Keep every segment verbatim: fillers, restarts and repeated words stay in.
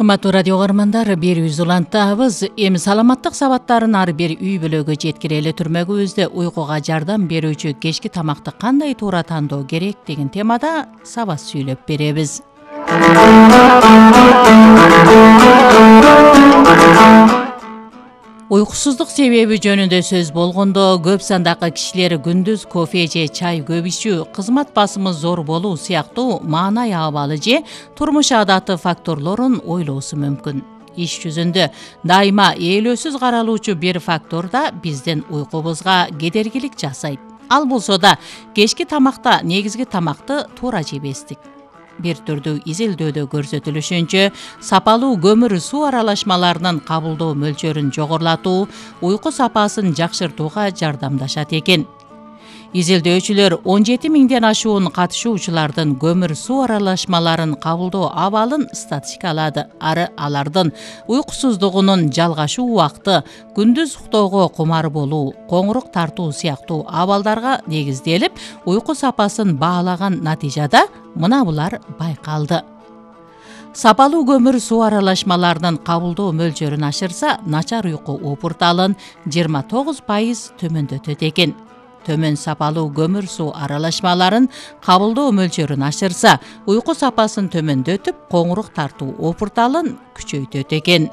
Кымбаттуу радио каармандар, берүүбүз улантабыз. Эми саламаттык сабаттарын ар бир үй бүлөгө жеткирели түрмөгүбүздө уйкуга жардам берүүчү кечки тамакты кандай туура тандоо керек деген темада сабат сүйлөп беребиз. Уйкусуздук себеби жөнүндө сөз болгондо, көп сандагы кишилер күндүз кофе же чай көп ичүү, кызмат басымы зор болуу сыяктуу маанай абалы же турмуш адаты факторлорун ойлоосу мүмкүн. Иш жүзүндө дайыма ээлөөсүз каралуучу бир фактор да биздин уйкубузга кедергилик жасайт. Ал болсо да кечки тамакта негизги тамакты туура жебестик. Бир түрдүү изилдөөдө көрсөтүлүшүнчө, сапалуу көмүр суу аралашмаларынын кабылдоо мөлчөрүн жогорулатуу уйку сапасын жакшыртууга жардамдашат экен. Изилдөөчүлөр он жети миңден ашуун катышуучулардын көмүр суу аралашмаларын кабылдоо абалын статистикалады. Ары алардын уйкусуздугунун жалгашуу убакты, күндүз уктоого кумар болуу, коңурук тартуу сыяктуу абалдарга негизделип, уйку сапасын баалаган натыйжада мына булар байкалды. Сапалуу көмүр суу аралашмаларынын кабылдоо мөлчөрүн ашырса, начар уйку упурталын жыйырма тогуз пайыз төмөндөтөт экен. Төмөн сапалуу көмүр суу аралашмаларын кабылдоо мөлчөрүн ашырса, уйку сапасын төмөндөтүп, коңурук тартуу упурталын күчөйтөт экен.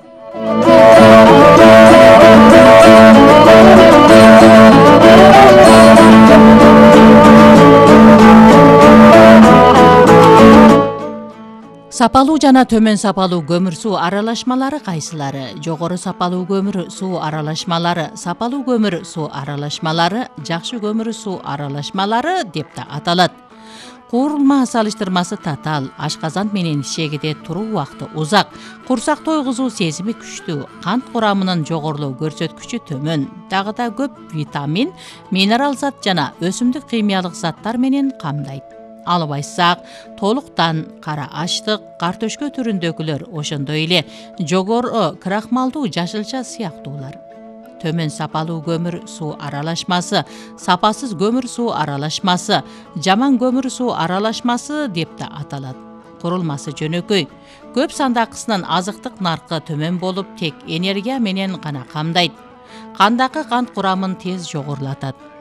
Сапалуу жана төмөн сапалуу көмүр суу аралашмалары кайсылары? Жогору сапалуу көмүр суу аралашмалары, сапалуу көмүр суу аралашмалары, жакшы көмүр суу аралашмалары деп да аталат. Куурулма салыштырмасы татаал, ашказан менен ишегиде туруу убакыты узак, курсак тойгузуу сезими күчтүү, кант курамынын жогорулоо көрсөткүчү төмөн, дагы да көп витамин, минерал зат жана өсүмдүк химиялык заттар менен камдайт. Алып айтсак, толуктан кара аштык, картөшкө түрүндөгүлөр, ошондой эле жогору крахмалдуу жашылча сыяктуулар. Төмөн сапалуу көмүр суу аралашмасы, сапасыз көмүр суу аралашмасы, жаман көмүр суу аралашмасы деп да аталат. Курулмасы жөнөкөй, көп сандакысынын азыктык наркы төмөн болуп, тек энергия менен гана камдайт. Кандагы кант курамын тез жогорулатат.